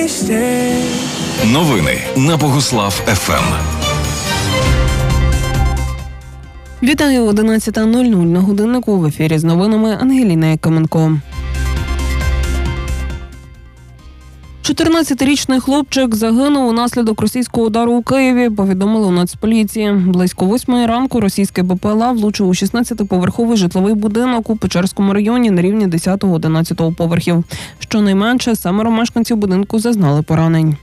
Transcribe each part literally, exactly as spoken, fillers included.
Новини на Богуслав еф ем. Вітаю, одинадцята нуль нуль на годиннику. В ефірі з новинами Ангеліна Якименко. чотирнадцятирічний хлопчик загинув унаслідок російського удару у Києві, повідомили у Нацполіції. Близько восьмої ранку російський БПЛА влучив у шістнадцятиповерховий житловий будинок у Печерському районі на рівні десятого-одинадцятого поверхів. Щонайменше семеро мешканців будинку зазнали поранень.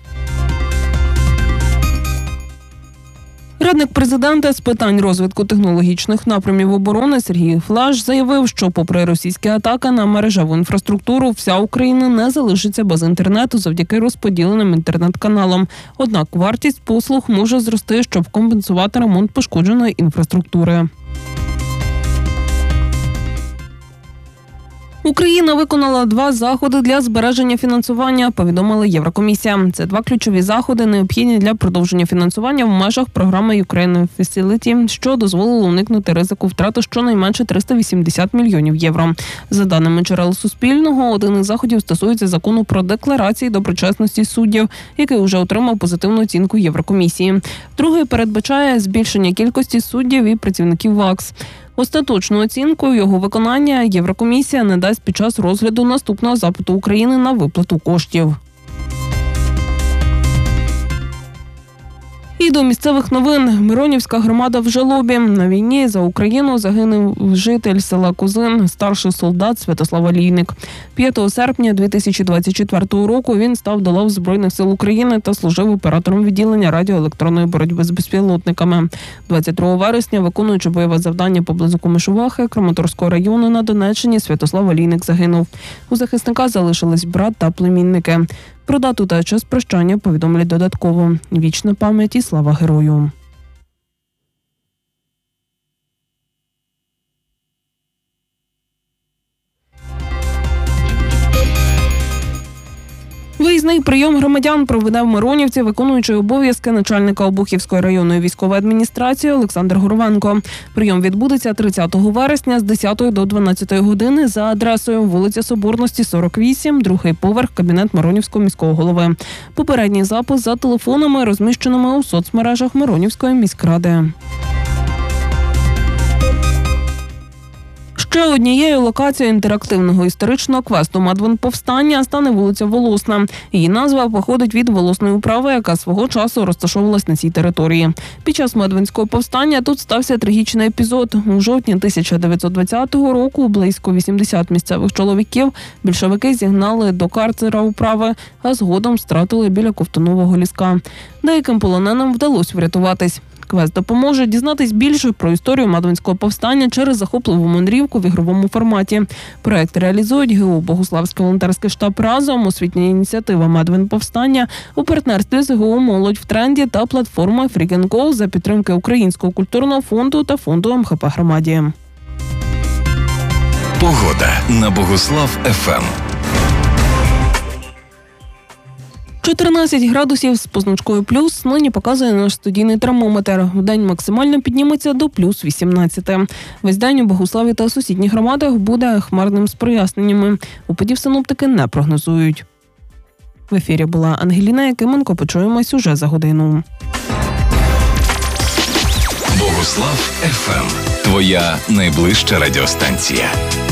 Радник президента з питань розвитку технологічних напрямів оборони Сергій Флаш заявив, що попри російські атаки на мережеву інфраструктуру, вся Україна не залишиться без інтернету завдяки розподіленим інтернет-каналам. Однак вартість послуг може зрости, щоб компенсувати ремонт пошкодженої інфраструктури. Україна виконала два заходи для збереження фінансування, повідомила Єврокомісія. Це два ключові заходи, необхідні для продовження фінансування в межах програми Ukraine Facility, що дозволило уникнути ризику втрати щонайменше триста вісімдесят мільйонів євро. За даними джерел Суспільного, один із заходів стосується закону про декларації доброчесності суддів, який вже отримав позитивну оцінку Єврокомісії. Другий передбачає збільшення кількості суддів і працівників ВАКС. Остаточну оцінку його виконання Єврокомісія надасть під час розгляду наступного запиту України на виплату коштів. І до місцевих новин. Миронівська громада в жалобі. На війні за Україну загинув житель села Козин, старший солдат Святослав Олійник. п'ятого серпня дві тисячі двадцять четвертого року він став до лав Збройних сил України та служив оператором відділення радіоелектронної боротьби з безпілотниками. двадцять другого вересня, виконуючи бойове завдання поблизу Комишувахи Краматорського району на Донеччині, Святослав Олійник загинув. У захисника залишились брат та племінники. Про дату та час прощання повідомлять додатково. Вічна пам'ять і слава герою. Виїзний прийом громадян проведе в Миронівці, виконуючий обов'язки начальника Обухівської районної військової адміністрації Олександр Горвенко. Прийом відбудеться тридцятого вересня з десятої до дванадцятої години за адресою вулиця Соборності, сорок вісім, другий поверх, кабінет Миронівського міського голови. Попередній запис за телефонами, розміщеними у соцмережах Миронівської міськради. Ще однією локацією інтерактивного історичного квесту «Мадвин-повстання» стане вулиця Волосна. Її назва походить від волосної управи, яка свого часу розташовувалась на цій території. Під час Мадвинського повстання тут стався трагічний епізод. У жовтні тисяча дев'ятсот двадцятого року близько вісімдесят місцевих чоловіків більшовики зігнали до карцера управи, а згодом стратили біля Ковтунового ліска. Деяким полоненим вдалося врятуватись. Квест допоможе дізнатись більше про історію Мадвинського повстання через захопливу мандрівку в ігровому форматі. Проект реалізують ГУ «Богуславський волонтерський штаб «Разом», освітня ініціатива «Мадвин повстання» у партнерстві з ГУ «Молодь в тренді» та платформа «Free and Go» за підтримки Українського культурного фонду та фонду ем ха пе «Громаді». Погода на Богуслав еф ем. чотирнадцять градусів з позначкою плюс нині показує наш студійний термометр. Вдень максимально підніметься до плюс вісімнадцять. Весь день у Богуславі та сусідніх громадах буде хмарним з проясненнями. Опадів синоптики не прогнозують. В ефірі була Ангеліна Якименко. Почуємось уже за годину. Богуслав еф ем. Твоя найближча радіостанція.